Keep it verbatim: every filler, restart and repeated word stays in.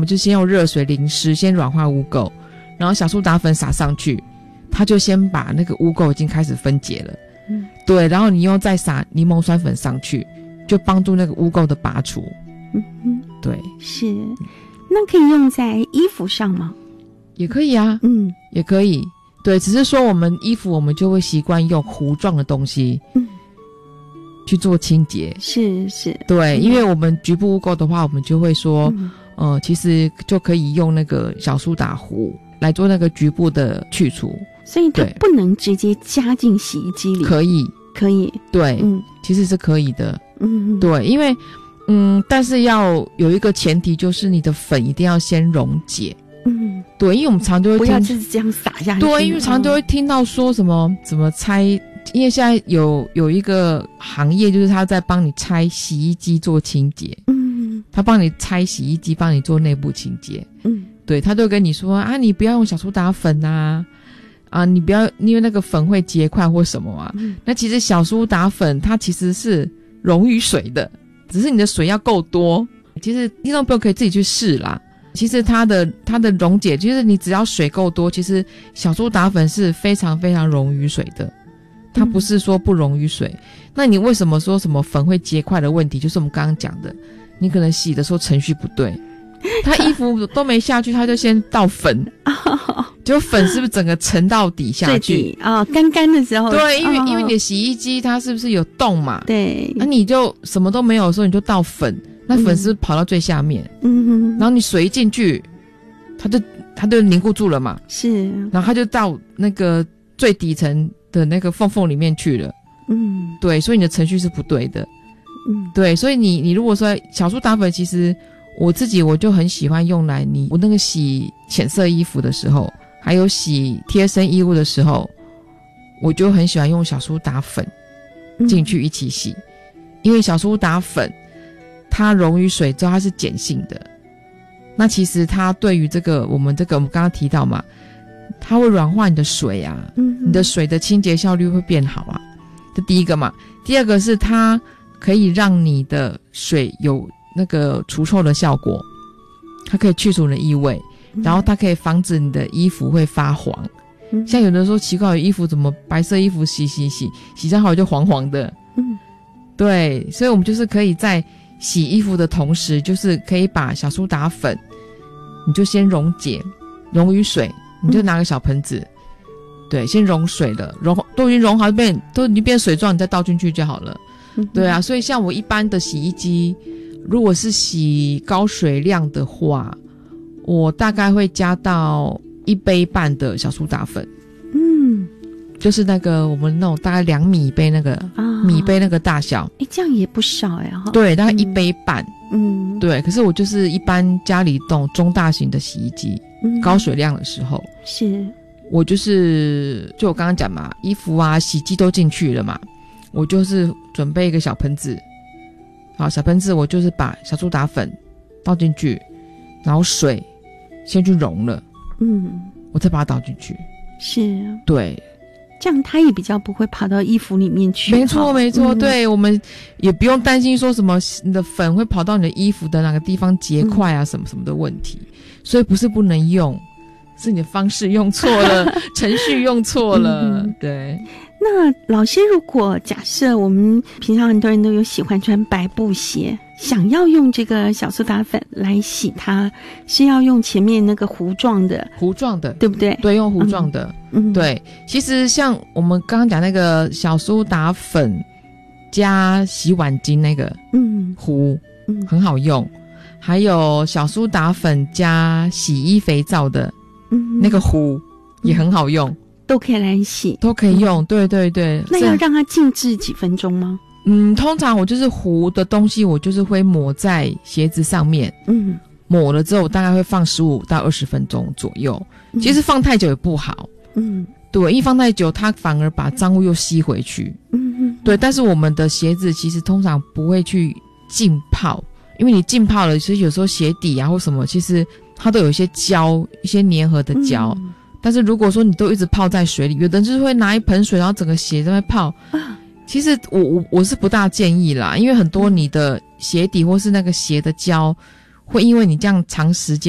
们就先用热水淋湿，先软化污垢，然后小苏打粉撒上去，它就先把那个污垢已经开始分解了。嗯，对，然后你又再撒柠檬酸粉上去，就帮助那个污垢的拔除。 嗯嗯， 对， 是。那可以用在衣服上吗？ 也可以啊，嗯，也可以。对，只是说我们衣服我们就会习惯用糊状的东西，嗯，去做清洁。 是是， 对，嗯，因为我们局部污垢的话，我们就会说，嗯，呃，其实就可以用那个小苏打糊来做那个局部的去除。 所以它不能直接加进洗衣机里？ 可以， 可以。 对，嗯，其实是可以的。嗯，对，因为嗯，但是要有一个前提，就是你的粉一定要先溶解。嗯，对，因为我们常就会听， 不要就是这样撒下去。 对，因为常就会听到说什么怎么拆，因为现在有有一个行业，就是他在帮你拆洗衣机做清洁。嗯，他帮你拆洗衣机，帮你做内部清洁。嗯，对，他都跟你说啊，你不要用小苏打粉啊。啊，你不要因为那个粉会结块或什么啊，嗯，那其实小苏打粉它其实是溶于水的，只是你的水要够多。其实听众朋友可以自己去试啦。其实它的它的溶解，就是你只要水够多，其实小苏打粉是非常非常溶于水的，它不是说不溶于水。嗯，那你为什么说什么粉会结块的问题？就是我们刚刚讲的，你可能洗的时候程序不对，他衣服都没下去，他就先倒粉。就粉是不是整个沉到底下去啊？干干的时候， 对，因为、 哦、 因为你的洗衣机它是不是有洞嘛？ 对， 那你就什么都没有的时候，你就倒粉，那粉是不是跑到最下面？嗯哼，然后你水一进去，它就它就凝固住了嘛。 是， 然后它就到那个最底层的那个缝缝里面去了。嗯，对，所以你的程序是不对的。嗯，对，所以你你如果说小苏打粉，其实我自己我就很喜欢用来你我那个洗浅色衣服的时候。还有洗贴身衣物的时候，我就很喜欢用小苏打粉进去一起洗。嗯，因为小苏打粉它溶于水之后它是碱性的，那其实它对于这个我们这个我们刚刚提到嘛，它会软化你的水啊，嗯，你的水的清洁效率会变好啊，这第一个嘛。第二个是它可以让你的水有那个除臭的效果，它可以去除你的异味，然后它可以防止你的衣服会发黄。嗯，像有的时候奇怪，有衣服怎么白色衣服洗洗洗洗上好就黄黄的。嗯，对，所以我们就是可以在洗衣服的同时，就是可以把小苏打粉，你就先溶解，溶于水，你就拿个小盆子，嗯，对，先溶水了，溶都已经溶好，变都已经变水状，你再倒进去就好了。嗯，对啊，所以像我一般的洗衣机，如果是洗高水量的话，我大概会加到一杯半的小苏打粉。嗯，就是那个我们那种大概两米杯那个，啊，米杯那个大小。诶， 这样也不少哎哈。 对，大概一杯半。 嗯， 对。可是我就是一般家里这种中大型的洗衣机，嗯，高水量的时候， 是我就是就我刚刚讲嘛，衣服啊、洗衣机都进去了嘛，我就是准备一个小盆子。好，小盆子我就是把小苏打粉倒进去，然后水先去溶了，嗯，我再把它倒进去。 是， 对， 这样它也比较不会跑到衣服里面去。 没错没错，嗯，对，我们也不用担心说什么你的粉会跑到你的衣服的哪个地方结块啊，嗯，什么什么的问题。所以不是不能用，是你的方式用错了程序用错了。嗯，对。 那老师，如果假设我们平常很多人都有喜欢穿白布鞋，想要用这个小苏打粉来洗它，是要用前面那个糊状的糊状的， 对不对？ 对，用糊状的。嗯，对。其实像我们刚刚讲那个小苏打粉加洗碗巾那个嗯糊，嗯，很好用。还有小苏打粉加洗衣肥皂的嗯那个糊，嗯，也很好用， 都可以来洗， 都可以用。嗯，对对对。 那要让它静置几分钟吗？ 嗯，通常我就是糊的东西，我就是会抹在鞋子上面。嗯，抹了之后，我大概会放十五到二十分钟左右。嗯，其实放太久也不好。嗯，对，一放太久，它反而把脏物又吸回去。嗯嗯，对。但是我们的鞋子其实通常不会去浸泡，因为你浸泡了，其实有时候鞋底啊或什么，其实它都有一些胶，一些粘合的胶。嗯，但是如果说你都一直泡在水里，有的人就是会拿一盆水，然后整个鞋在那泡。啊，其实我我我是不大建议啦，因为很多你的鞋底或是那个鞋的胶，会因为你这样长时间